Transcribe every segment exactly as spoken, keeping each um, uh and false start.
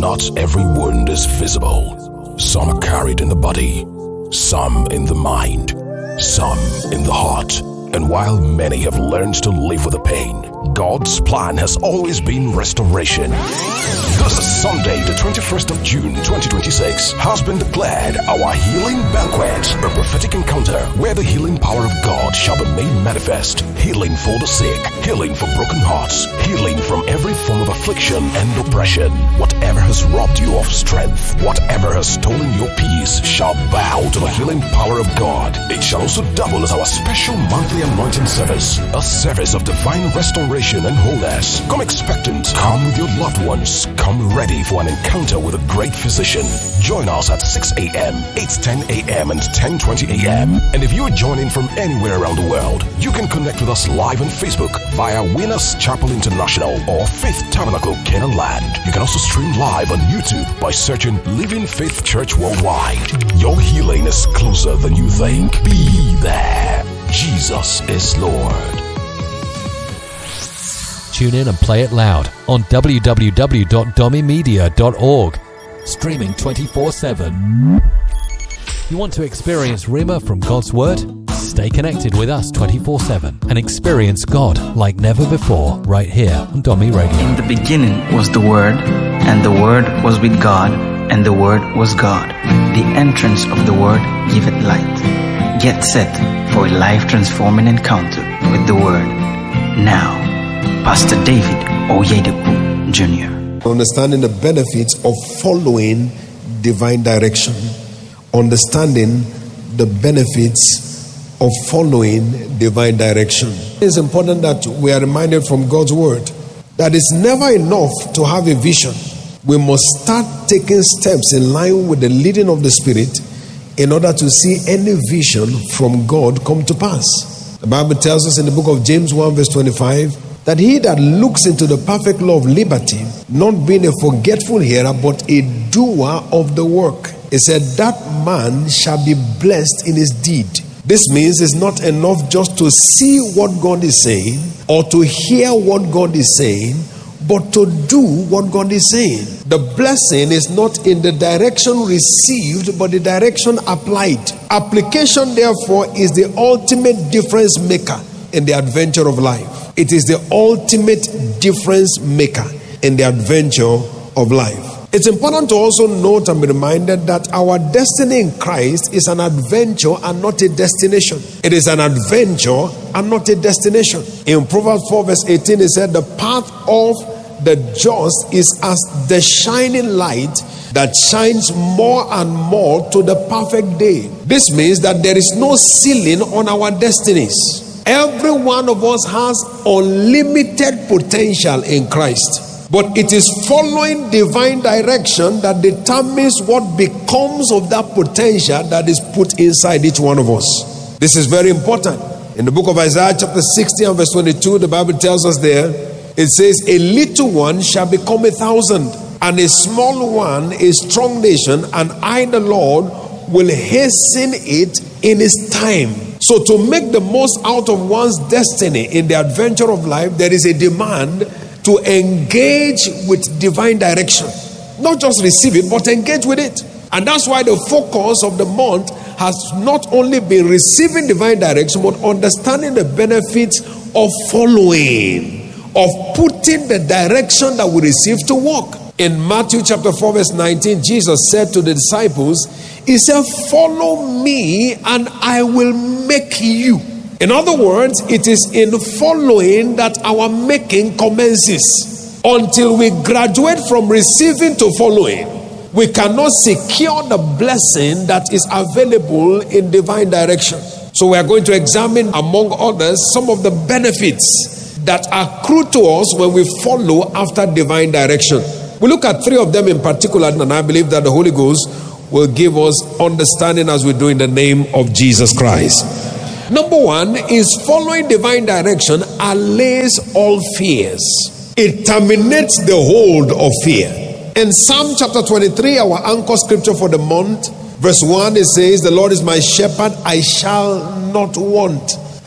Not every wound is visible. Some are carried in the body, some in the mind, some in the heart. And while many have learned to live with the pain, God's plan has always been restoration. This Sunday, the twenty-first of June, twenty twenty-six, has been declared our healing banquet, a prophetic encounter where the healing power of God shall be made manifest. Healing for the sick, healing for broken hearts, healing from every form of affliction and oppression. Whatever has robbed you of strength, whatever has stolen your peace, shall bow to the healing power of God. It shall also double as our special monthly anointing service, a service of divine restoration and wholeness. Come expectant, come with your loved ones, come ready for an encounter with a great physician. Join us at six a.m., eight ten a.m. and ten twenty a.m. And if you are joining from anywhere around the world, you can connect with us live on Facebook via Winners Chapel International or Faith Tabernacle Canaan Land. You can also stream live on YouTube by searching Living Faith Church Worldwide. Your healing is closer than you think. Be there. Jesus is Lord. Tune in and play it loud on w w w dot domi media dot org. Streaming twenty-four seven. You want to experience Rhema from God's Word? Stay connected with us twenty-four seven and experience God like never before right here on Domi Radio. In the beginning was the Word, and the Word was with God, and the Word was God. The entrance of the Word giveth light. Get set for a life-transforming encounter with the Word. Now, Pastor David Oyedepo Junior Understanding the benefits of following divine direction. Understanding the benefits of following divine direction. It's important that we are reminded from God's Word that it's never enough to have a vision. We must start taking steps in line with the leading of the Spirit in order to see any vision from God come to pass. The Bible tells us in the book of James one verse twenty-five that he that looks into the perfect law of liberty, not being a forgetful hearer, but a doer of the work, it said that man shall be blessed in his deed. This means it's not enough just to see what God is saying or to hear what God is saying, but to do what God is saying. The blessing is not in the direction received, but the direction applied. Application, therefore, is the ultimate difference maker in the adventure of life. It is the ultimate difference maker in the adventure of life. It's important to also note and be reminded that our destiny in Christ is an adventure and not a destination. It is an adventure and not a destination. In Proverbs four verse eighteen, it said, the path of the just is as the shining light that shines more and more to the perfect day. This means that there is no ceiling on our destinies. Every one of us has unlimited potential in Christ. But it is following divine direction that determines what becomes of that potential that is put inside each one of us. This is very important. In the book of Isaiah chapter sixty and verse twenty-two, the Bible tells us there, it says, a little one shall become a thousand, and a small one a strong nation, and I, the Lord, will hasten it in its time. So to make the most out of one's destiny in the adventure of life, there is a demand to engage with divine direction. Not just receive it, but engage with it. And that's why the focus of the month has not only been receiving divine direction, but understanding the benefits of following, of putting the direction that we receive to work. In Matthew chapter four verse nineteen, Jesus said to the disciples, he said, follow me and I will make you. In other words, it is in following that our making commences. Until we graduate from receiving to following, we cannot secure the blessing that is available in divine direction. So we are going to examine, among others, some of the benefits that accrue to us when we follow after divine direction. We look at three of them in particular, and I believe that the Holy Ghost will give us understanding as we do in the name of Jesus Christ. Number one is following divine direction allays all fears. It terminates the hold of fear. In Psalm chapter twenty-three, our anchor scripture for the month, verse one, it says, the Lord is my shepherd, I shall not want.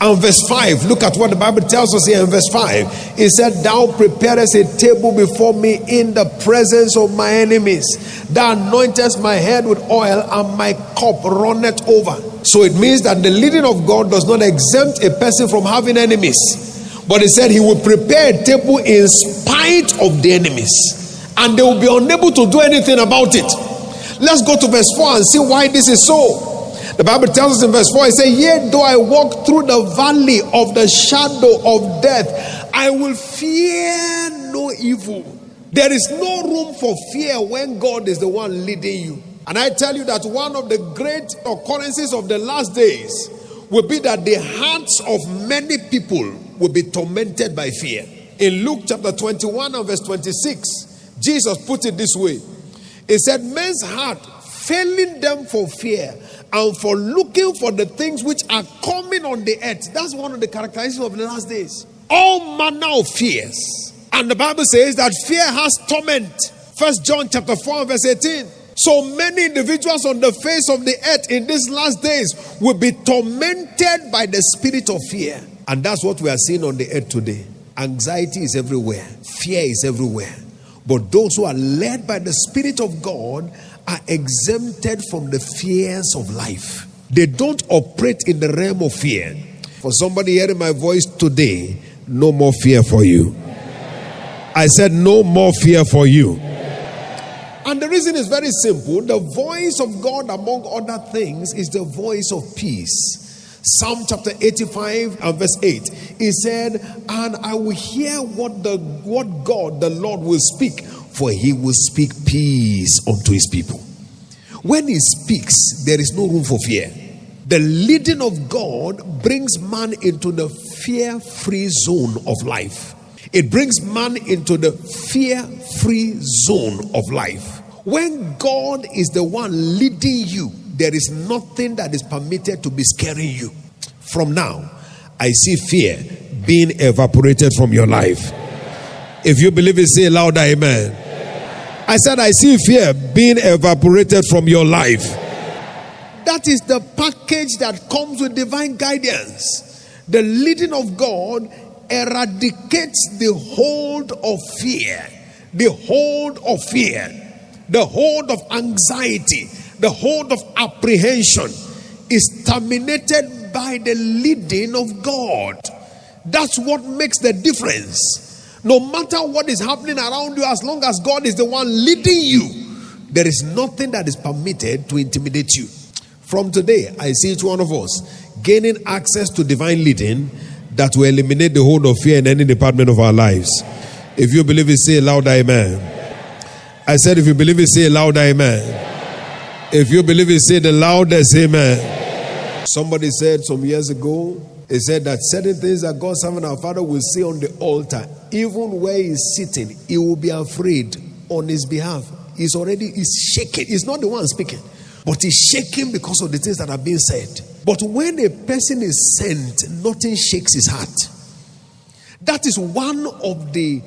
And verse five, look at what the Bible tells us here in verse five. It said, thou preparest a table before me in the presence of my enemies. Thou anointest my head with oil, and my cup runneth over. So it means that the leading of God does not exempt a person from having enemies. But it said he will prepare a table in spite of the enemies. And they will be unable to do anything about it. Let's go to verse four and see why this is so. The Bible tells us in verse four, it says, yea, though I walk through the valley of the shadow of death, I will fear no evil. There is no room for fear when God is the one leading you. And I tell you that one of the great occurrences of the last days will be that the hearts of many people will be tormented by fear. In Luke chapter twenty-one and verse twenty-six, Jesus put it this way. He said, men's heart failing them for fear and for looking for the things which are coming on the earth. That's one of the characteristics of the last days. All manner of fears. And the Bible says that fear has torment. First John chapter four verse eighteen. So many individuals on the face of the earth in these last days will be tormented by the spirit of fear. And that's what we are seeing on the earth today. Anxiety is everywhere. Fear is everywhere. But those who are led by the Spirit of God are exempted from the fears of life. They don't operate in the realm of fear. For somebody hearing my voice today, no more fear for you. I said no more fear for you. And the reason is very simple. The voice of God, among other things, is the voice of peace. Psalm chapter eighty-five and verse eight. He said, and I will hear what the what God the Lord will speak, for he will speak peace unto his people. When he speaks, there is no room for fear. The leading of God brings man into the fear-free zone of life. It brings man into the fear-free zone of life. When God is the one leading you, there is nothing that is permitted to be scaring you. From now, I see fear being evaporated from your life. If you believe it, say louder, amen. I said, I see fear being evaporated from your life. That is the package that comes with divine guidance. The leading of God eradicates the hold of fear, the hold of fear, the hold of anxiety, the hold of apprehension is terminated by the leading of God. That's what makes the difference. No matter what is happening around you, as long as God is the one leading you, there is nothing that is permitted to intimidate you. From today, I see each one of us gaining access to divine leading that will eliminate the hold of fear in any department of our lives. If you believe it, say louder, amen. I said, if you believe it, say louder, amen. If you believe it, say the loudest amen. Somebody said some years ago, he said that certain things that God's servant our Father will say on the altar, even where he's sitting, he will be afraid on his behalf. He's already, he's shaking. He's not the one speaking, but he's shaking because of the things that are being said. But when a person is sent, nothing shakes his heart. That is one of the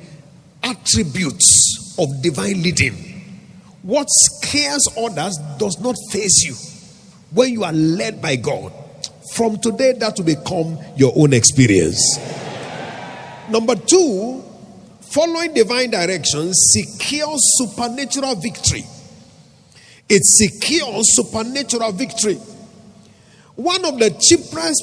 attributes of divine leading. What scares others does not faze you when you are led by God. From today, that will become your own experience. Number two, following divine direction secures supernatural victory. It secures supernatural victory. One of the cheapest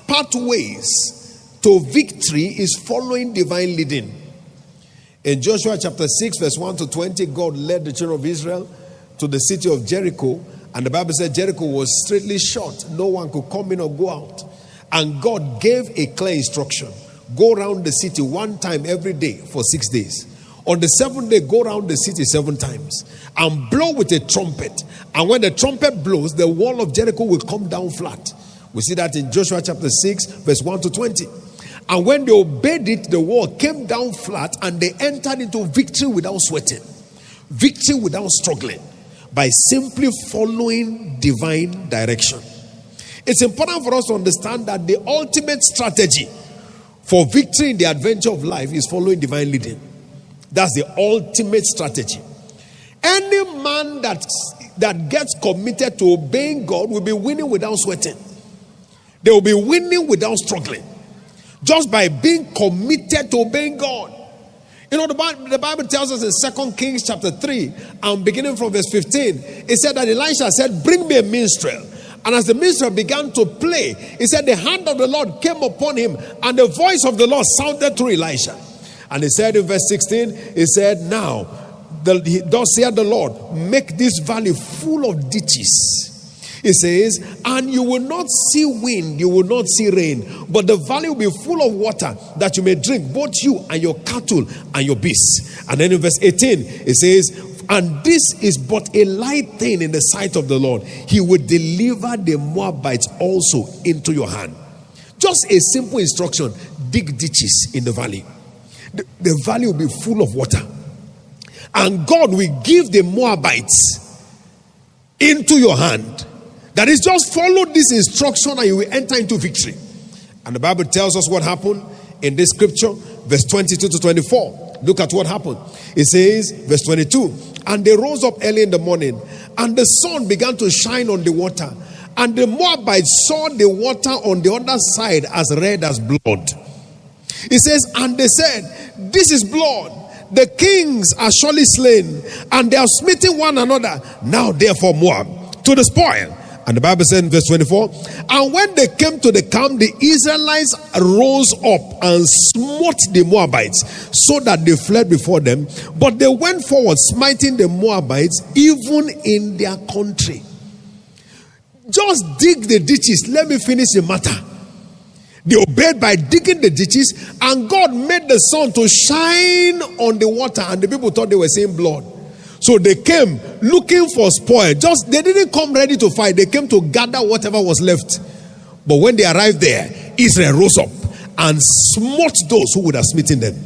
pathways to victory is following divine leading. In Joshua chapter six, verse one to twenty, God led the children of Israel to the city of Jericho. And the Bible said Jericho was straightly shut. No one could come in or go out. And God gave a clear instruction. Go around the city one time every day for six days. On the seventh day, go around the city seven times. And blow with a trumpet. And when the trumpet blows, the wall of Jericho will come down flat. We see that in Joshua chapter six, verse one to twenty. And when they obeyed it, the wall came down flat and they entered into victory without sweating. Victory without struggling. By simply following divine direction. It's important for us to understand that the ultimate strategy for victory in the adventure of life is following divine leading. That's the ultimate strategy. Any man that, that gets committed to obeying God will be winning without sweating. They will be winning without struggling, just by being committed to obeying God. You know, the Bible, the Bible tells us in Second Kings chapter three, and beginning from verse fifteen, it said that Elisha said, bring me a minstrel. And as the minstrel began to play, he said the hand of the Lord came upon him, and the voice of the Lord sounded through Elisha. And he said in verse sixteen, he said, now, the, thus saith the Lord, make this valley full of ditches. He says, and you will not see wind, you will not see rain, but the valley will be full of water that you may drink, both you and your cattle and your beasts. And then in verse eighteen, it says, and this is but a light thing in the sight of the Lord. He will deliver the Moabites also into your hand. Just a simple instruction: dig ditches in the valley. The, the valley will be full of water, and God will give the Moabites into your hand. That is, just follow this instruction and you will enter into victory. And the Bible tells us what happened in this scripture, verse twenty-two to twenty-four. Look at what happened. It says, verse twenty-two, and they rose up early in the morning, and the sun began to shine on the water, and the Moabites saw the water on the other side as red as blood. It says, and they said, this is blood. The kings are surely slain, and they are smitten one another. Now therefore Moab to the spoil. And the Bible said in verse twenty-four, and when they came to the camp, the Israelites rose up and smote the Moabites, so that they fled before them. But they went forward, smiting the Moabites, even in their country. Just dig the ditches. Let me finish the matter. They obeyed by digging the ditches, and God made the sun to shine on the water, and the people thought they were seeing blood. So they came looking for spoil. Just they didn't come ready to fight. They came to gather whatever was left. But when they arrived there, Israel rose up and smote those who would have smitten them,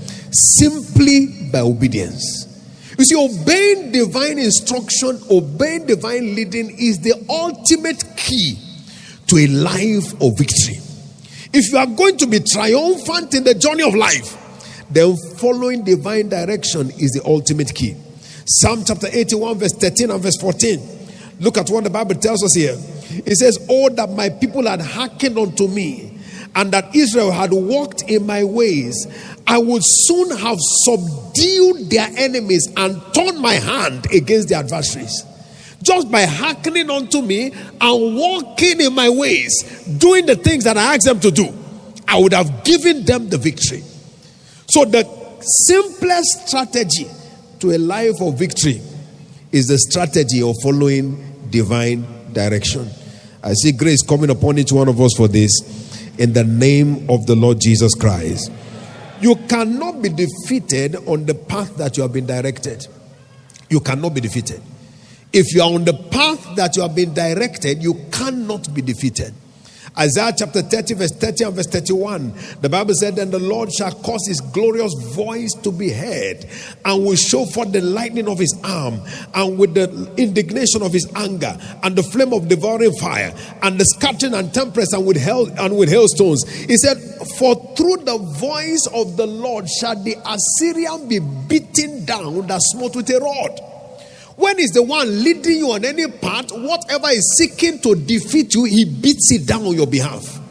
simply by obedience. You see, obeying divine instruction, obeying divine leading is the ultimate key to a life of victory. If you are going to be triumphant in the journey of life, then following divine direction is the ultimate key. Psalm chapter eighty-one, verse thirteen and verse fourteen. Look at what the Bible tells us here. It says, oh, that my people had hearkened unto me, and that Israel had walked in my ways, I would soon have subdued their enemies and turned my hand against their adversaries. Just by hearkening unto me and walking in my ways, doing the things that I asked them to do, I would have given them the victory. So the simplest strategy to a life of victory is the strategy of following divine direction. I see grace coming upon each one of us for this, in the name of the Lord Jesus Christ. You cannot be defeated on the path that you have been directed. You cannot be defeated. If you are on the path that you have been directed, you cannot be defeated. Isaiah chapter thirty, verse thirty and verse thirty-one. The Bible said, then the Lord shall cause his glorious voice to be heard, and will show forth the lightning of his arm, and with the indignation of his anger, and the flame of devouring fire, and the scattering and tempest, and with hail and with hailstones. He said, for through the voice of the Lord shall the Assyrian be beaten down that smote with a rod. When is the one leading you on any path, whatever is seeking to defeat you, he beats it down on your behalf.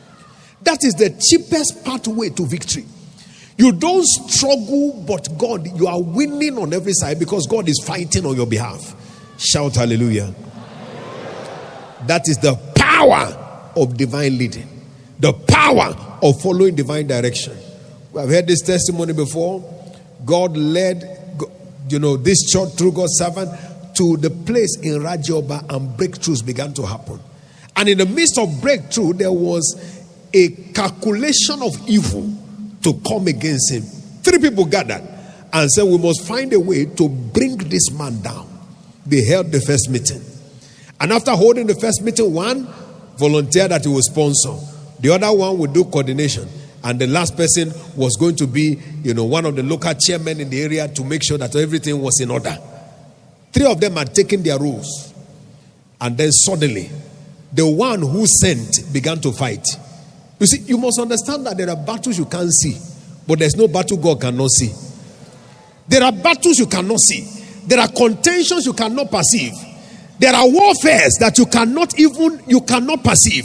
That is the cheapest pathway to victory. You don't struggle, but God, you are winning on every side because God is fighting on your behalf. Shout hallelujah. That is the power of divine leading, the power of following divine direction. We have heard this testimony before. God led, you know, this church through God's servant to the place in Rajoba, and breakthroughs began to happen. And in the midst of breakthrough, there was a calculation of evil to come against him. Three people gathered and said, we must find a way to bring this man down. They held the first meeting. And after holding the first meeting, one volunteered that he would sponsor. The other one would do coordination. And the last person was going to be, you know, one of the local chairmen in the area to make sure that everything was in order. Three of them had taken their roles. And then suddenly, the one who sent began to fight. You see, you must understand that there are battles you can't see, but there's no battle God cannot see. There are battles you cannot see. There are contentions you cannot perceive. There are warfares that you cannot even, you cannot perceive.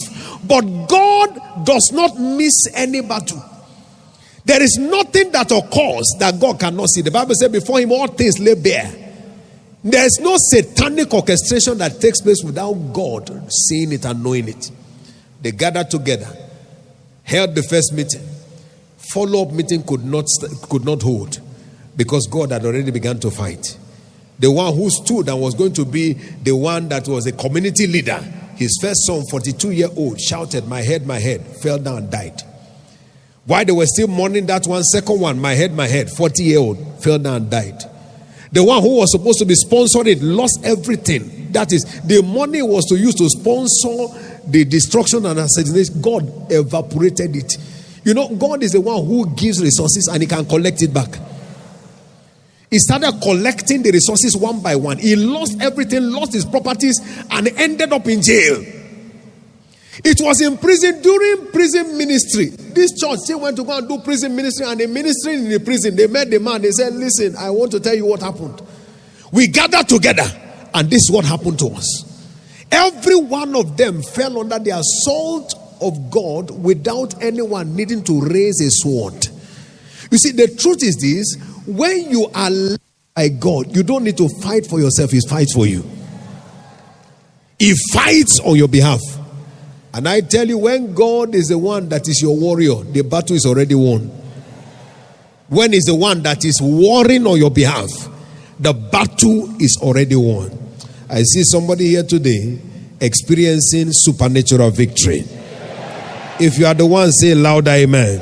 But God does not miss any battle. There is nothing that occurs that God cannot see. The Bible said before him all things lay bare. There is no satanic orchestration that takes place without God seeing it and knowing it. They gathered together, held the first meeting. Follow-up meeting could not could not hold because God had already begun to fight. The one who stood and was going to be the one that was a community leader, his first son, forty-two-year-old, shouted, "My head, my head," fell down and died. While they were still mourning that one, second one, "My head, my head," forty-year-old, fell down and died. The one who was supposed to be sponsored it lost everything. That is, the money was to use to sponsor the destruction and assassination. God evaporated it. You know, God is the one who gives resources and he can collect it back. He started collecting the resources one by one. He lost everything, lost his properties, and ended up in jail. It was in prison, during prison ministry. This church still went to go and do prison ministry, and the ministry in the prison, they met the man. They said, "Listen, I want to tell you what happened. We gathered together, and this is what happened to us." Every one of them fell under the assault of God without anyone needing to raise a sword. You see, the truth is this: when you are led by God, you don't need to fight for yourself. He fights for you. He fights on your behalf. And I tell you, when God is the one that is your warrior, the battle is already won. When he's the one that is warring on your behalf, the battle is already won. I see somebody here today experiencing supernatural victory. If you are the one, say louder, amen.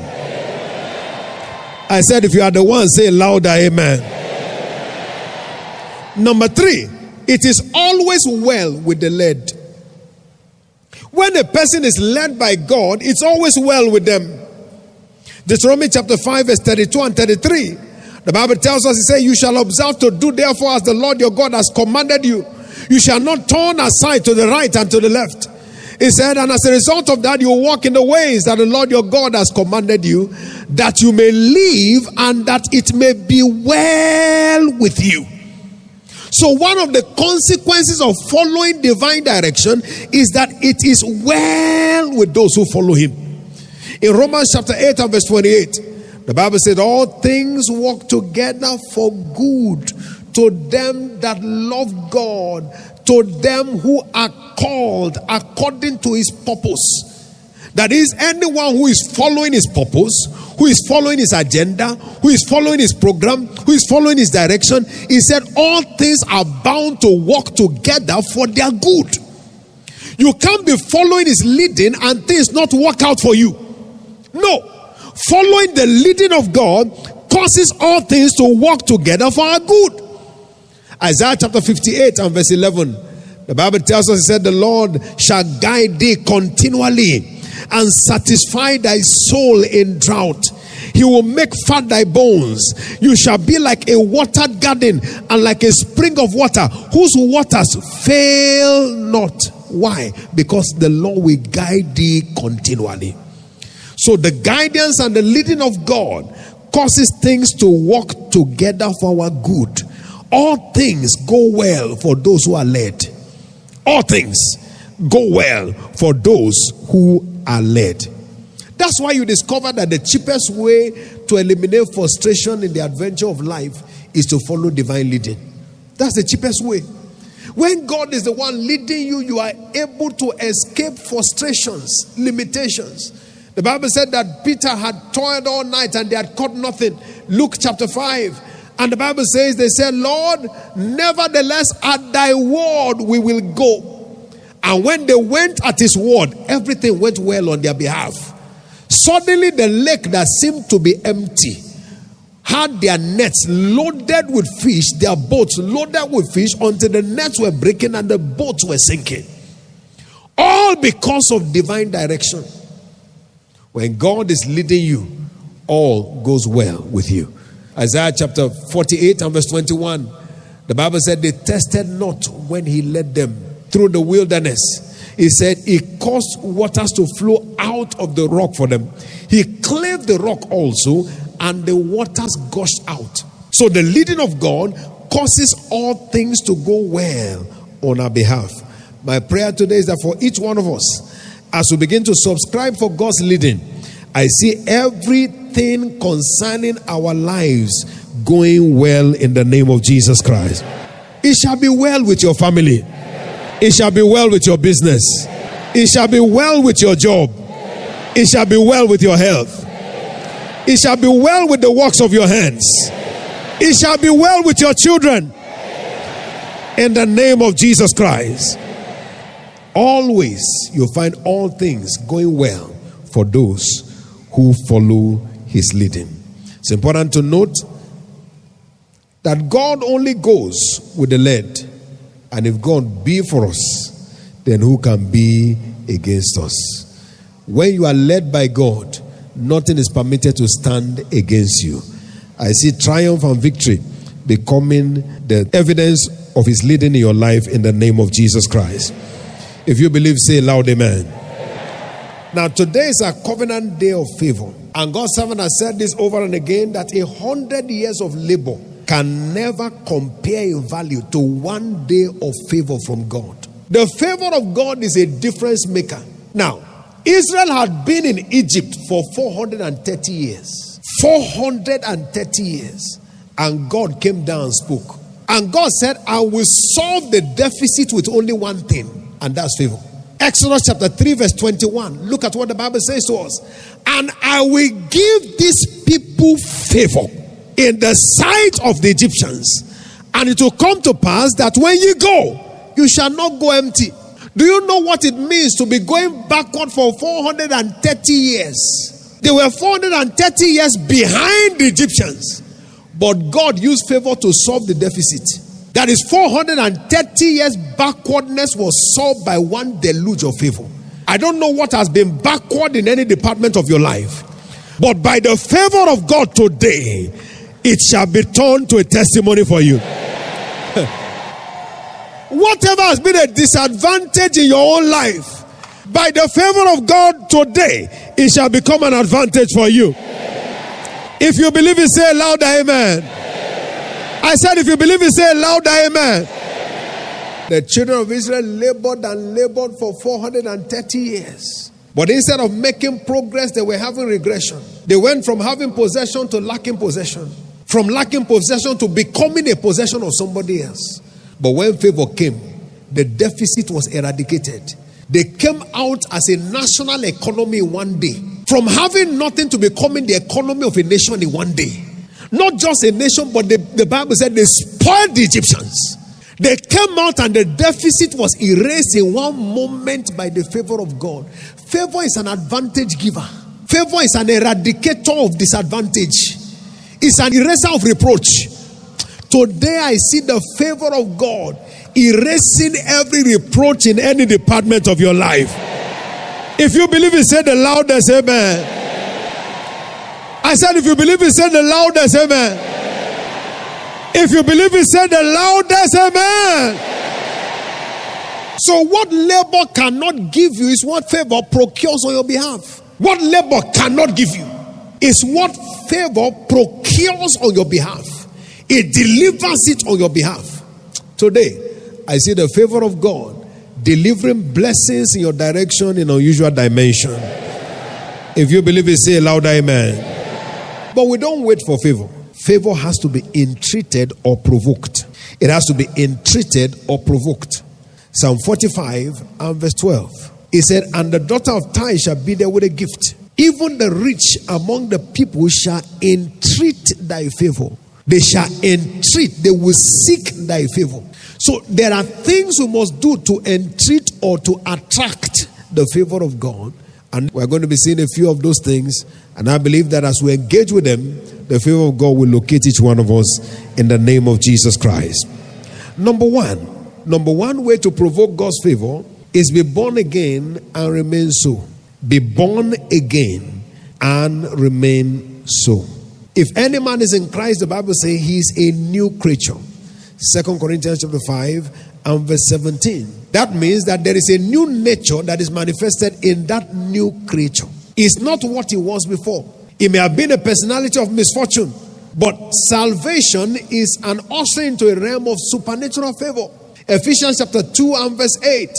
I said, if you are the one, say louder, amen. Number three, it is always well with the led. When a person is led by God, it's always well with them. Deuteronomy chapter five, verse thirty-two and thirty-three. The Bible tells us, it says, "You shall observe to do therefore as the Lord your God has commanded you. You shall not turn aside to the right and to the left." He said, "And as a result of that, you will walk in the ways that the Lord your God has commanded you, that you may live and that it may be well with you." So one of the consequences of following divine direction is that it is well with those who follow him. In Romans chapter eight and verse twenty-eight, the Bible said, "All things work together for good to them that love God, to them who are called according to his purpose." That is, anyone who is following his purpose, who is following his agenda, who is following his program, who is following his direction, he said all things are bound to work together for their good. You can't be following his leading and things not work out for you. No. Following the leading of God causes all things to work together for our good. Isaiah chapter fifty-eight and verse eleven. The Bible tells us, it said, "The Lord shall guide thee continually and satisfy thy soul in drought. He will make fat thy bones. You shall be like a watered garden and like a spring of water whose waters fail not." Why? Because the Lord will guide thee continually. So the guidance and the leading of God causes things to work together for our good. All things go well for those who are led. All things go well for those who are led. That's why you discover that the cheapest way to eliminate frustration in the adventure of life is to follow divine leading. That's the cheapest way. When God is the one leading you, you are able to escape frustrations, limitations. The Bible said that Peter had toiled all night and they had caught nothing. Luke chapter five. And the Bible says, they said, "Lord, nevertheless at thy word we will go." And when they went at his word, everything went well on their behalf. Suddenly the lake that seemed to be empty had their nets loaded with fish, their boats loaded with fish, until the nets were breaking and the boats were sinking. All because of divine direction. When God is leading you, all goes well with you. Isaiah chapter forty-eight and verse twenty-one. The Bible said, "They tested not when he led them through the wilderness." He said, "He caused waters to flow out of the rock for them. He cleft the rock also, and the waters gushed out." So the leading of God causes all things to go well on our behalf. My prayer today is that for each one of us, as we begin to subscribe for God's leading, I see everything concerning our lives going well in the name of Jesus Christ. It shall be well with your family. It shall be well with your business. It shall be well with your job. It shall be well with your health. It shall be well with the works of your hands. It shall be well with your children. In the name of Jesus Christ. Always you find all things going well for those who follow his leading. It's important to note that God only goes with the led. And if God be for us, then who can be against us? When you are led by God, nothing is permitted to stand against you. I see triumph and victory becoming the evidence of his leading in your life in the name of Jesus Christ. If you believe, say loud amen. Now today is a covenant day of favor. And God's servant has said this over and again, that a hundred years of labor can never compare in value to one day of favor from God. The favor of God is a difference maker. Now, Israel had been in Egypt for four hundred thirty years. four hundred thirty years. And God came down and spoke. And God said, I will solve the deficit with only one thing, and that's favor. Exodus chapter three verse twenty-one. Look at what the Bible says to us. And I will give these people favor in the sight of the Egyptians. And it will come to pass that when you go, you shall not go empty. Do you know what it means to be going backward for four hundred thirty years? They were four hundred thirty years behind the Egyptians. But God used favor to solve the deficit. That is, four hundred thirty years backwardness was solved by one deluge of favor. I don't know what has been backward in any department of your life, but by the favor of God today, it shall be turned to a testimony for you. Whatever has been a disadvantage in your own life, by the favor of God today, it shall become an advantage for you. If you believe it, say louder amen. I said, if you believe it, say louder amen. The children of Israel labored and labored for four hundred thirty years. But instead of making progress, they were having regression. They went from having possession to lacking possession. From lacking possession to becoming a possession of somebody else. But when favor came, the deficit was eradicated. They came out as a national economy in one day. From having nothing to becoming the economy of a nation in one day. Not just a nation, but the, the Bible said they spoiled the Egyptians. They came out and the deficit was erased in one moment by the favor of God. Favor is an advantage giver. Favor is an eradicator of disadvantage. It's an eraser of reproach. Today I see the favor of God erasing every reproach in any department of your life. If you believe it, say the loudest amen. I said, if you believe it, say the loudest amen. If you believe it, say the loudest amen. So what labor cannot give you is what favor procures on your behalf. What labor cannot give you is what favor procures on your behalf. It delivers it on your behalf. Today, I see the favor of God delivering blessings in your direction in unusual dimension. If you believe it, say louder amen. But we don't wait for favor. Favor has to be entreated or provoked. It has to be entreated or provoked. Psalm forty-five and verse twelve. He said, and the daughter of Tyre shall be there with a gift. Even the rich among the people shall entreat thy favor. They shall entreat. They will seek thy favor. So there are things we must do to entreat or to attract the favor of God. And we're going to be seeing a few of those things. And I believe that as we engage with them, the favor of God will locate each one of us in the name of Jesus Christ. Number one. Number one way to provoke God's favor is be born again and remain so. Be born again and remain so. If any man is in Christ, the Bible says he is a new creature. Second Corinthians chapter five and verse seventeen. That means that there is a new nature that is manifested in that new creature. It's not what he was before. He may have been a personality of misfortune, but salvation is an usher into a realm of supernatural favor. Ephesians chapter two and verse eight.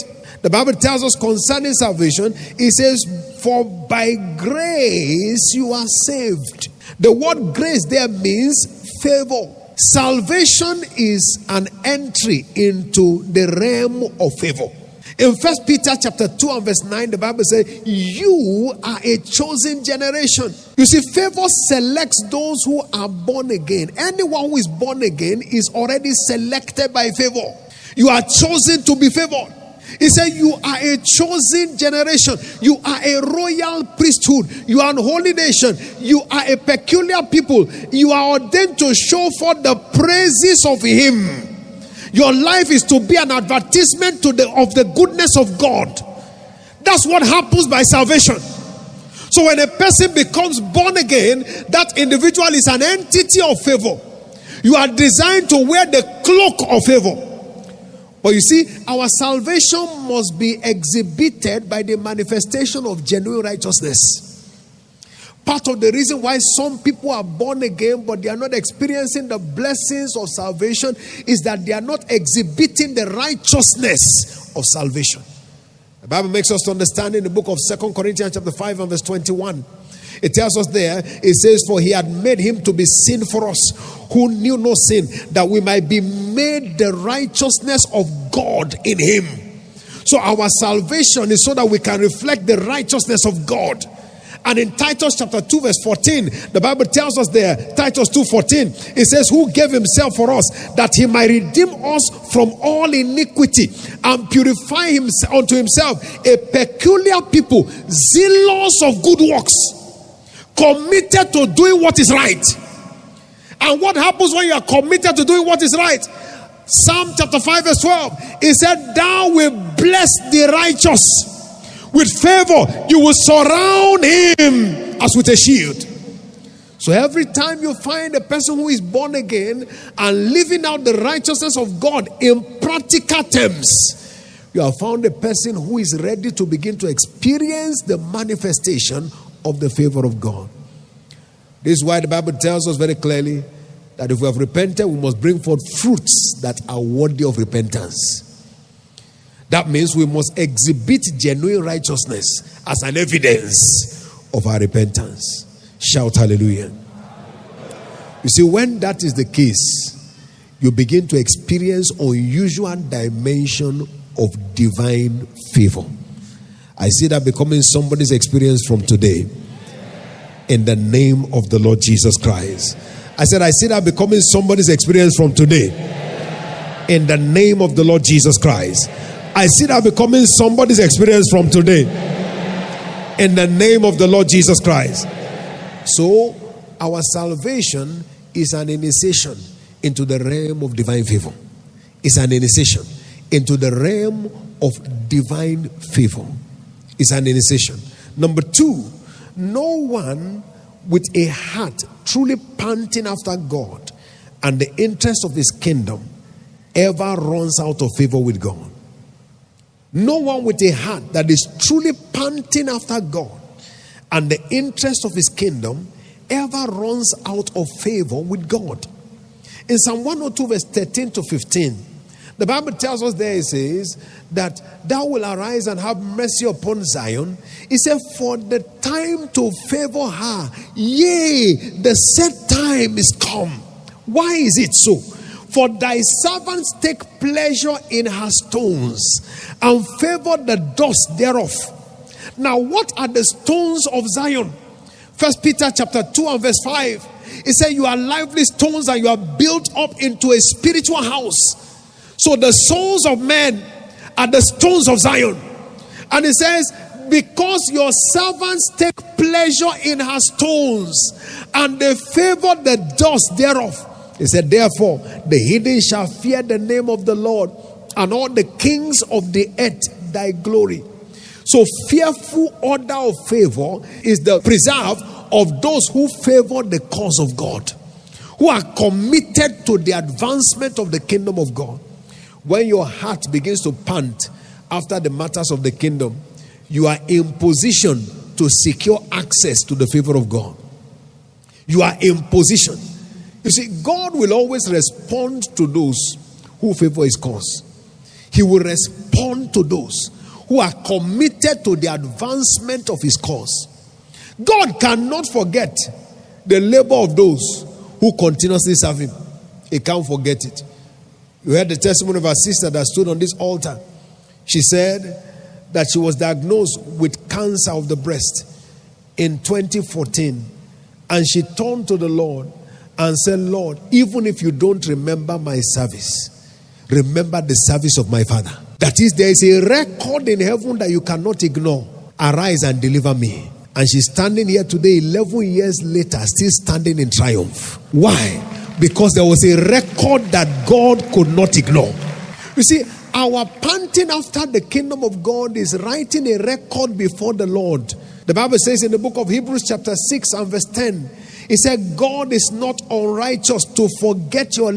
The Bible tells us concerning salvation, it says, for by grace you are saved. The word grace there means favor. Salvation is an entry into the realm of favor. In First Peter chapter two and verse nine, the Bible says, you are a chosen generation. You see, favor selects those who are born again. Anyone who is born again is already selected by favor. You are chosen to be favored. He said, you are a chosen generation. You are a royal priesthood. You are an holy nation. You are a peculiar people. You are ordained to show forth the praises of Him. Your life is to be an advertisement to the of the goodness of God. That's what happens by salvation. So when a person becomes born again, that individual is an entity of favor. You are designed to wear the cloak of favor. But you see, our salvation must be exhibited by the manifestation of genuine righteousness. Part of the reason why some people are born again but they are not experiencing the blessings of salvation is that they are not exhibiting the righteousness of salvation. The Bible makes us to understand in the book of Second Corinthians chapter five and verse twenty-one. It tells us there, it says, for He had made Him to be sin for us, who knew no sin, that we might be made the righteousness of God in Him. So our salvation is so that we can reflect the righteousness of God. And in Titus chapter two verse fourteen, the Bible tells us there, Titus two fourteen, it says, who gave Himself for us, that He might redeem us from all iniquity, and purify himself unto Himself a peculiar people, zealous of good works, committed to doing what is right. And what happens when you are committed to doing what is right? Psalm chapter five verse twelve, it said, thou wilt bless the righteous. With favor, you will surround him as with a shield. So every time you find a person who is born again and living out the righteousness of God in practical terms, you have found a person who is ready to begin to experience the manifestation of the favor of God. This is why the Bible tells us very clearly that if we have repented, we must bring forth fruits that are worthy of repentance. That means we must exhibit genuine righteousness as an evidence of our repentance. Shout hallelujah. You see, when that is the case, you begin to experience unusual dimension of divine favor. I see that becoming somebody's experience from today. In the name of the Lord Jesus Christ. I said, I see that becoming somebody's experience from today. In the name of the Lord Jesus Christ. I see that becoming somebody's experience from today. In the name of the Lord Jesus Christ. So, our salvation is an initiation into the realm of divine favor. It's an initiation into the realm of divine favor. It's an initiation. Number two, no one with a heart truly panting after God and the interest of His kingdom ever runs out of favor with God. No one with a heart that is truly panting after God and the interest of His kingdom ever runs out of favor with God. In Psalm one oh two verse thirteen to fifteen, the Bible tells us there, it says that thou will arise and have mercy upon Zion. It said, for the time to favor her, yea, the set time is come. Why is it so? For thy servants take pleasure in her stones and favor the dust thereof. Now, what are the stones of Zion? First Peter chapter two and verse five. It says, you are lively stones and you are built up into a spiritual house. So the souls of men are the stones of Zion. And it says, because your servants take pleasure in her stones and they favor the dust thereof. He said, therefore, the heathen shall fear the name of the Lord, and all the kings of the earth thy glory. So fearful order of favor is the preserve of those who favor the cause of God, who are committed to the advancement of the kingdom of God. When your heart begins to pant after the matters of the kingdom, you are in position to secure access to the favor of God. You are in position. You see, God will always respond to those who favor His cause. He will respond to those who are committed to the advancement of his cause. God cannot forget the labor of those who continuously serve him. He can't forget it. You heard the testimony of our sister that stood on this altar. She said that she was diagnosed with cancer of the breast in twenty fourteen. And she turned to the Lord and said, Lord, even if you don't remember my service, remember the service of my Father. That is, there is a record in heaven that you cannot ignore. Arise and deliver me. And she's standing here today, eleven years later, still standing in triumph. Why? Because there was a record that God could not ignore. You see, our panting after the kingdom of God is writing a record before the Lord. The Bible says in the book of Hebrews chapter six and verse ten, it said, God is not unrighteous to forget your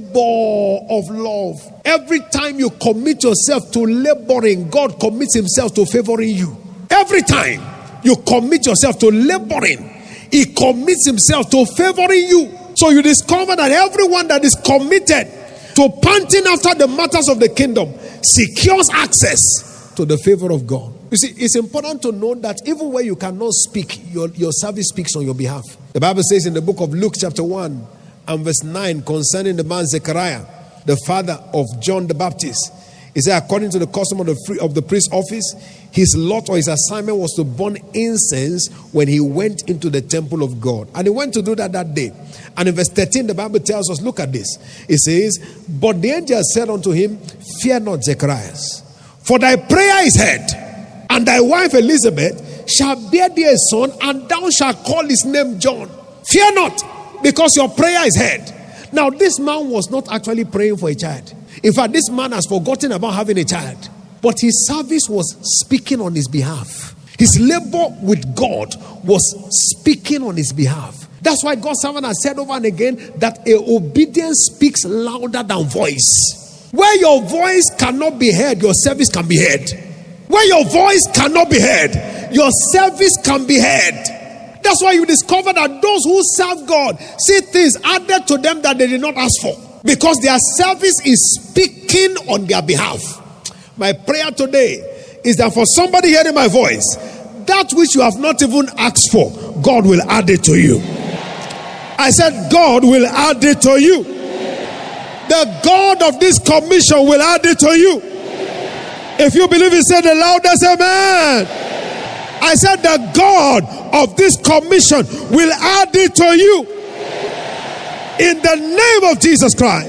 labor of love. Every time you commit yourself to laboring, God commits himself to favoring you. Every time you commit yourself to laboring, he commits himself to favoring you. So you discover that everyone that is committed to panting after the matters of the kingdom secures access to the favor of God. You see, it's important to know that even where you cannot speak, your, your service speaks on your behalf. The Bible says in the book of Luke chapter one and verse nine concerning the man Zechariah, the father of John the Baptist. He said, according to the custom of the, free, of the priest's office, his lot or his assignment was to burn incense when he went into the temple of God. And he went to do that that day. And in verse thirteen, the Bible tells us, look at this. It says, but the angel said unto him, fear not, Zechariah, for thy prayer is heard, and thy wife Elizabeth shall bear thee a son, and thou shalt call his name John. Fear not, because your prayer is heard. Now, this man was not actually praying for a child. In fact, this man has forgotten about having a child. But his service was speaking on his behalf. His labor with God was speaking on his behalf. That's why God's servant has said over and again that a obedience speaks louder than voice. Where your voice cannot be heard, your service can be heard. Where your voice cannot be heard, your service can be heard. That's why you discover that those who serve God see things added to them that they did not ask for, because their service is speaking on their behalf. My prayer today is that for somebody hearing my voice, that which you have not even asked for, God will add it to you. I said, God will add it to you. The God of this commission will add it to you. If you believe it, say the loudest amen. I said, the God of this commission will add it to you. In the name of Jesus Christ.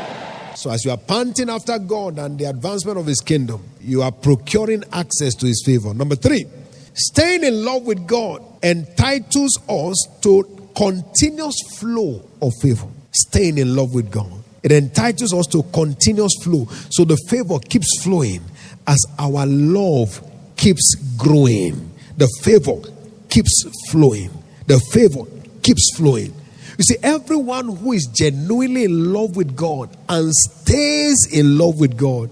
So as you are panting after God and the advancement of his kingdom, you are procuring access to his favor. Number three, staying in love with God entitles us to continuous flow of favor. Staying in love with God, it entitles us to continuous flow. So the favor keeps flowing as our love keeps growing. The favor keeps flowing. The favor keeps flowing. You see, everyone who is genuinely in love with God and stays in love with God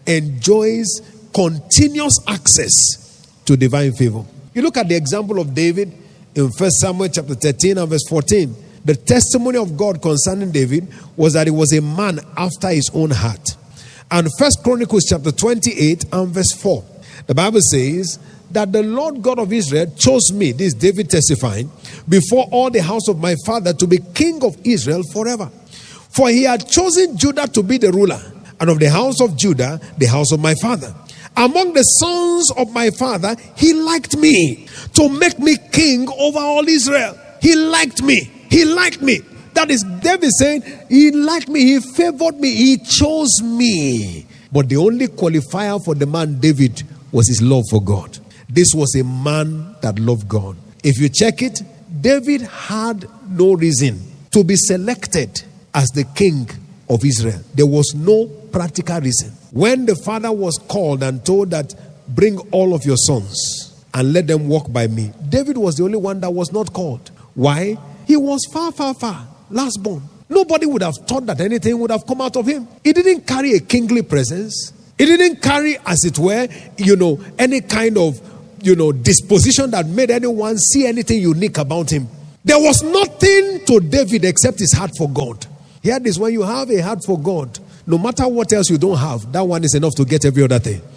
enjoys continuous access to divine favor. You look at the example of David in First Samuel chapter thirteen and verse fourteen. The testimony of God concerning David was that he was a man after his own heart. And First Chronicles chapter twenty-eight and verse four. The Bible says that the Lord God of Israel chose me, this David testifying, before all the house of my father to be king of Israel forever. For he had chosen Judah to be the ruler, and of the house of Judah, the house of my father. Among the sons of my father, he liked me to make me king over all Israel. He liked me. He liked me. That is David saying, he liked me, he favored me, he chose me. But the only qualifier for the man David was his love for God. This was a man that loved God. If you check it, David had no reason to be selected as the king of Israel. There was no practical reason. When the father was called and told that, bring all of your sons and let them walk by me, David was the only one that was not called. Why? He was far, far, far last born. Nobody would have thought that anything would have come out of him. He didn't carry a kingly presence. He didn't carry, as it were, you know, any kind of, you know, disposition that made anyone see anything unique about him. There was nothing to David except his heart for God. Hear this, when you have a heart for God, no matter what else you don't have, that one is enough to get every other thing.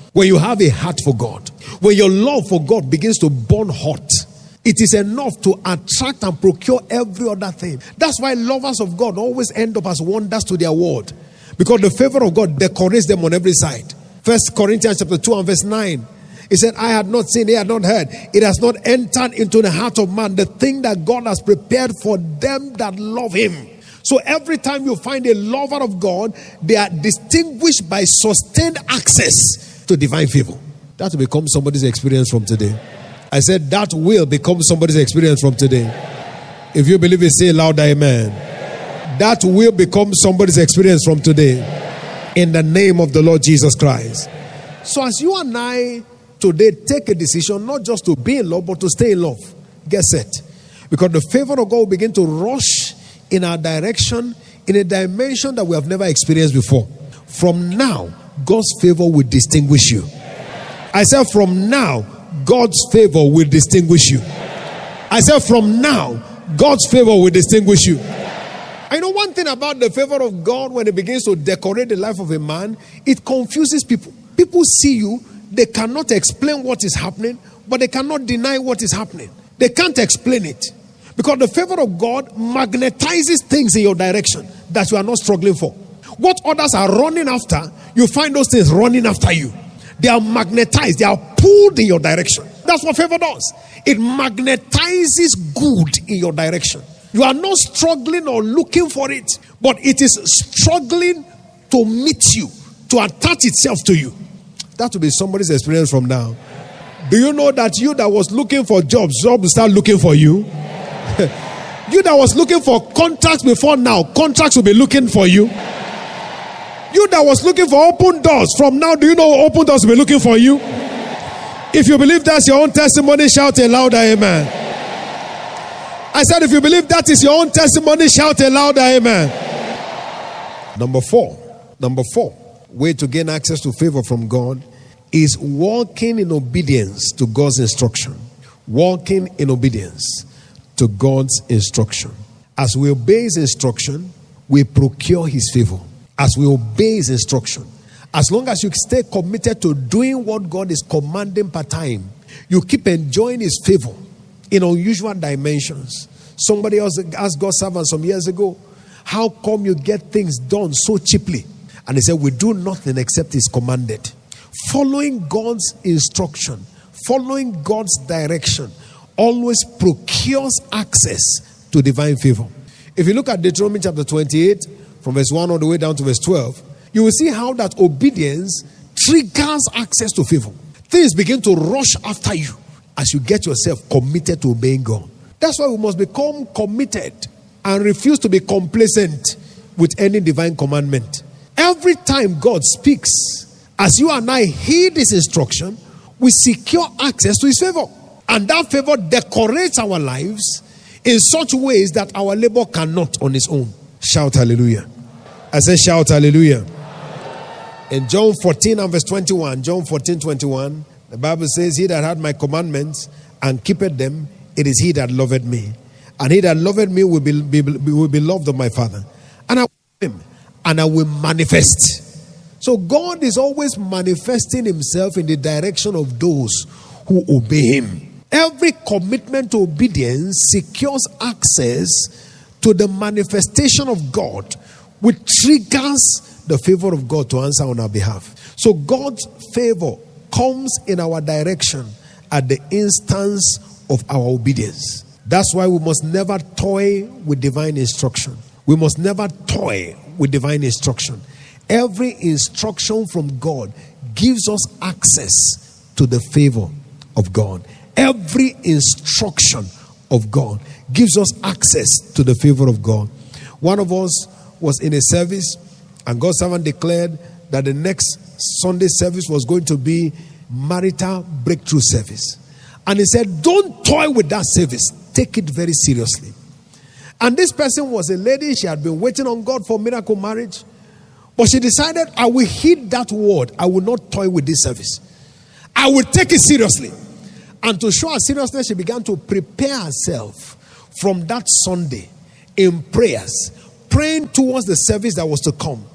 When you have a heart for God, when your love for God begins to burn hot, it is enough to attract and procure every other thing. That's why lovers of God always end up as wonders to their world, because the favor of God decorates them on every side. First Corinthians chapter two and verse nine. He said, I had not seen, he had not heard. It has not entered into the heart of man, the thing that God has prepared for them that love him. So every time you find a lover of God, they are distinguished by sustained access to divine favor. That will become somebody's experience from today. I said that will become somebody's experience from today. If you believe it, say louder, amen. That will become somebody's experience from today. In the name of the Lord Jesus Christ. So as you and I today take a decision not just to be in love, but to stay in love, get set. Because the favor of God will begin to rush in our direction in a dimension that we have never experienced before. From now, God's favor will distinguish you. I said from now, God's favor will distinguish you. I said from now, God's favor will distinguish you. I know one thing about the favor of God when it begins to decorate the life of a man, it confuses people. People see you, they cannot explain what is happening, but they cannot deny what is happening. They can't explain it. Because the favor of God magnetizes things in your direction that you are not struggling for. What others are running after, you find those things running after you. They are magnetized, they are pulled in your direction. That's what favor does. It magnetizes good in your direction. You are not struggling or looking for it, but it is struggling to meet you, to attach itself to you. That will be somebody's experience from now. Do you know that you that was looking for jobs, jobs will start looking for you? You that was looking for contracts before now, contracts will be looking for you. You that was looking for open doors, from now, do you know open doors will be looking for you? If you believe that's your own testimony, shout a louder amen. I said, if you believe that is your own testimony, shout a louder amen. Number four, number four, way to gain access to favor from God is walking in obedience to God's instruction. Walking in obedience to God's instruction. As we obey his instruction, we procure his favor. As we obey his instruction, as long as you stay committed to doing what God is commanding per time, you keep enjoying his favor in unusual dimensions. Somebody else asked God's servant some years ago, how come you get things done so cheaply? And he said, we do nothing except it's commanded. Following God's instruction, following God's direction, always procures access to divine favor. If you look at Deuteronomy chapter twenty-eight, from verse one all the way down to verse twelve, you will see how that obedience triggers access to favor. Things begin to rush after you as you get yourself committed to obeying God. That's why we must become committed and refuse to be complacent with any divine commandment. Every time God speaks, as you and I heed his instruction, we secure access to his favor. And that favor decorates our lives in such ways that our labor cannot on its own. Shout hallelujah. I said shout hallelujah. In John fourteen and verse twenty-one, John fourteen, twenty-one, the Bible says, he that had my commandments and keepeth them, it is he that loveth me. And he that loveth me will be, be, will be loved of my Father. And I will him, and I will manifest. So God is always manifesting himself in the direction of those who obey him. Every commitment to obedience secures access to the manifestation of God, which triggers the favor of God to answer on our behalf. So God's favor comes in our direction at the instance of our obedience. That's why we must never toy with divine instruction. We must never toy with divine instruction. Every instruction from God gives us access to the favor of God. Every instruction of God gives us access to the favor of God. One of us was in a service, and God's servant declared that the next Sunday service was going to be marital breakthrough service. And he said, don't toy with that service. Take it very seriously. And this person was a lady. She had been waiting on God for miracle marriage. But she decided, I will heed that word. I will not toy with this service. I will take it seriously. And to show her seriousness, she began to prepare herself from that Sunday in prayers, praying towards the service that was to come.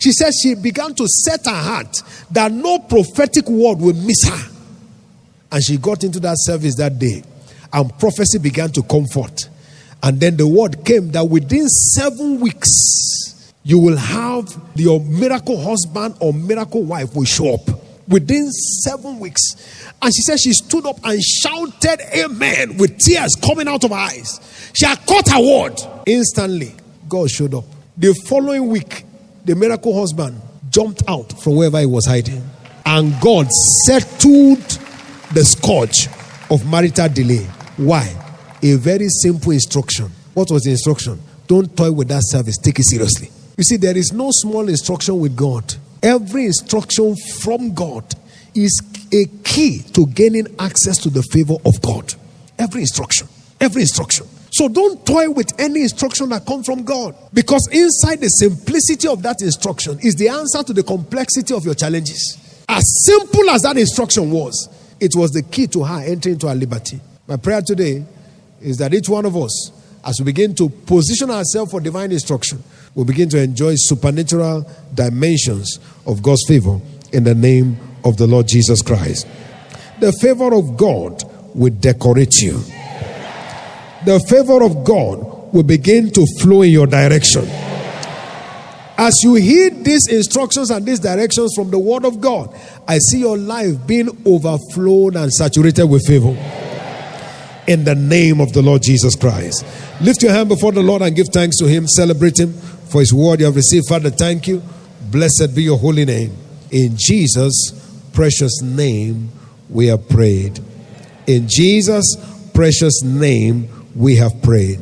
She says she began to set her heart that no prophetic word will miss her. And she got into that service that day, and prophecy began to comfort. And then the word came that within seven weeks, you will have your miracle husband or miracle wife will show up. Within seven weeks. And she said she stood up and shouted amen with tears coming out of her eyes. She had caught her word. Instantly, God showed up. The following week, the miracle husband jumped out from wherever he was hiding. And God settled the scourge of marital delay. Why? A very simple instruction. What was the instruction? Don't toy with that service. Take it seriously. You see, there is no small instruction with God. Every instruction from God is a key to gaining access to the favor of God. Every instruction. Every instruction. So don't toy with any instruction that comes from God. Because inside the simplicity of that instruction is the answer to the complexity of your challenges. As simple as that instruction was, it was the key to her entering into her liberty. My prayer today is that each one of us, as we begin to position ourselves for divine instruction, we'll begin to enjoy supernatural dimensions of God's favor in the name of the Lord Jesus Christ. The favor of God will decorate you. The favor of God will begin to flow in your direction. As you heed these instructions and these directions from the word of God, I see your life being overflowed and saturated with favor. In the name of the Lord Jesus Christ. Lift your hand before the Lord and give thanks to him. Celebrate him for his word you have received. Father, thank you. Blessed be your holy name. In Jesus' precious name we have prayed. In Jesus' precious name we have prayed.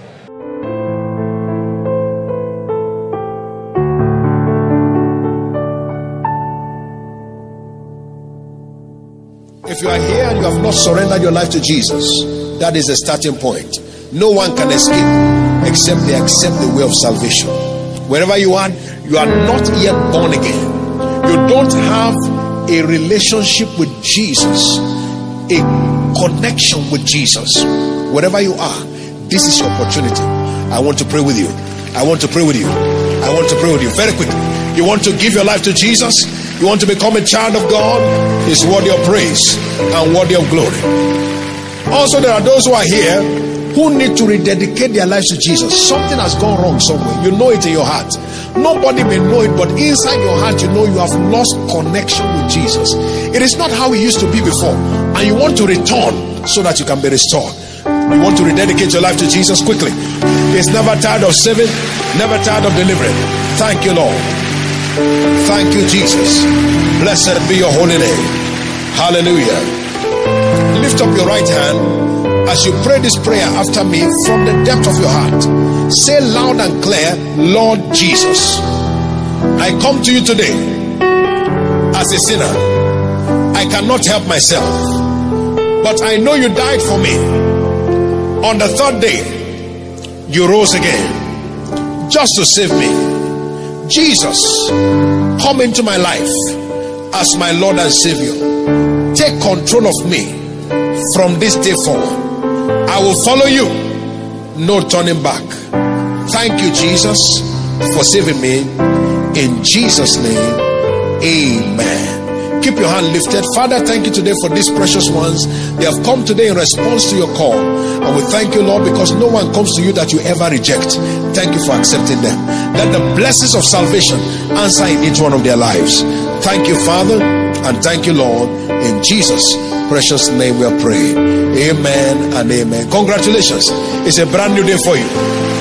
If you are here and you have not surrendered your life to Jesus, that is the starting point. No one can escape except they accept the way of salvation. Wherever you are, you are not yet born again. You don't have a relationship with Jesus, a connection with Jesus. Wherever you are, this is your opportunity. I want to pray with you. I want to pray with you. I want to pray with you. Very quickly. You want to give your life to Jesus? You want to become a child of God? It's worthy of praise and worthy of glory. Also, there are those who are here who need to rededicate their lives to Jesus. Something has gone wrong somewhere. You know it in your heart. Nobody may know it, but inside your heart, you know you have lost connection with Jesus. It is not how it used to be before. And you want to return so that you can be restored. You want to rededicate your life to Jesus quickly. He's never tired of saving, never tired of delivering. Thank you, Lord. Thank you, Jesus. Blessed be your holy name. Hallelujah. Lift up your right hand as you pray this prayer after me from the depth of your heart. Say loud and clear, Lord Jesus, I come to you today as a sinner. I cannot help myself, but I know you died for me. On the third day, you rose again just to save me. Jesus, come into my life as my Lord and Savior. Take control of me from this day forward. I will follow you, no turning back. Thank you, Jesus, for saving me. In Jesus' name, amen. Keep your hand lifted. Father, thank you today for these precious ones. They have come today in response to your call. And we thank you, Lord, because no one comes to you that you ever reject. Thank you for accepting them. Let the blessings of salvation answer in each one of their lives. Thank you, Father, and thank you, Lord. In Jesus' precious name we are praying. Amen and amen. Congratulations. It's a brand new day for you.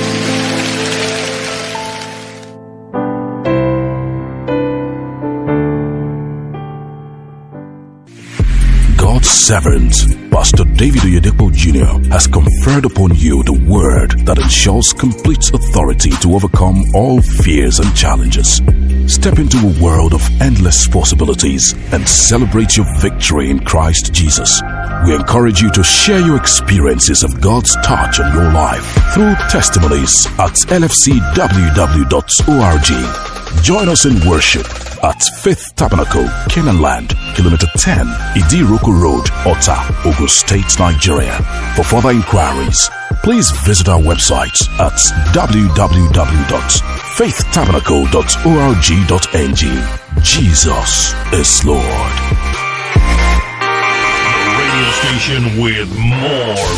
Servant, Pastor David Oyedepo Junior has conferred upon you the word that ensures complete authority to overcome all fears and challenges. Step into a world of endless possibilities and celebrate your victory in Christ Jesus. We encourage you to share your experiences of God's touch on your life through testimonies at l f c w w dot org. Join us in worship at Fifth Tabernacle, Canaan Land, Kilometer ten, Idiroko Road, Ota, Ogun State, Nigeria. For further inquiries, please visit our website at w w w dot faith tabernacle dot org dot n g. Jesus is Lord. The radio station with more